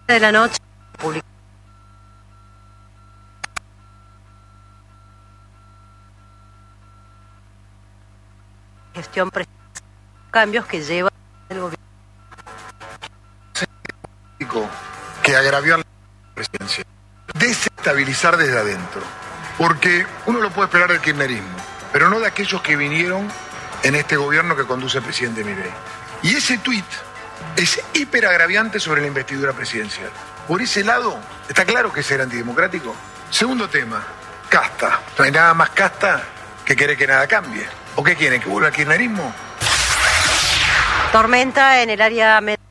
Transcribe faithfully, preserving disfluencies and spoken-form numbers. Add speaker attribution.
Speaker 1: de la noche publicó gestión presidencial, cambios que lleva el gobierno
Speaker 2: que agravió a la presidencia, desestabilizar desde adentro, porque uno lo puede esperar del kirchnerismo, pero no de aquellos que vinieron en este gobierno que conduce el presidente Milei. Y ese tuit es hiperagraviante sobre la investidura presidencial. Por ese lado, está claro que es ser antidemocrático. Segundo tema, casta. No hay nada más casta que querer que nada cambie. ¿O qué quieren? ¿Que vuelva al kirchnerismo?
Speaker 1: tormenta en el área metropolitana.